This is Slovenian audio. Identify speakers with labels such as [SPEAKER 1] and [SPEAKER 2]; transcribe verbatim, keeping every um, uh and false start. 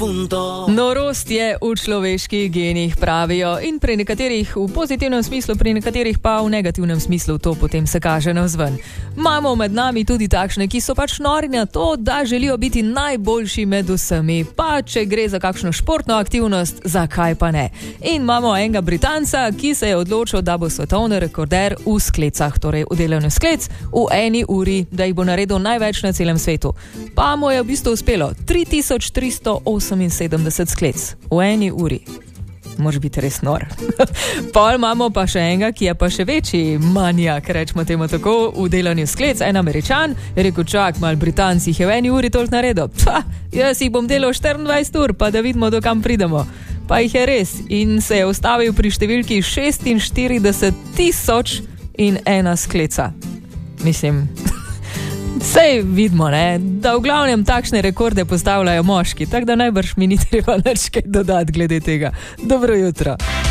[SPEAKER 1] Norost je v človeških genih, pravijo, in pri nekaterih v pozitivnem smislu, pri nekaterih pa v negativnem smislu to potem se kaže navzven. Imamo med nami tudi takšne, ki so pač nori na to, da želijo biti najboljši med vsemi, pa če gre za kakšno športno aktivnost, zakaj pa ne. In imamo enega Britanca, ki se je odločil, da bo svetovni rekorder v sklecah, torej v delanju sklec, v eni uri, da jih bo naredil največ na celem svetu. Pa mu je v bistvu uspelo tri tisoč tristo oseminsedemdeset sklec v eni uri. Moraš biti res nor. Pol imamo pa še enega, ki je pa še večji manijak, rečemo temu tako, v delanju sklec, en Američan, je rekel, čak, mal Britanci jih je v eni uri toliko naredil. Pa, jaz jih bom delal štiriindvajset ur, pa da vidimo, do kam pridemo. Pa jih je res in se je ustavil pri številki šestinštirideset tisoč in ena skleca. Mislim... Sej vidimo, ne, da v glavnem takšne rekorde postavljajo moški, tako da najbrž mi ni treba nič kaj dodati glede tega. Dobro jutro.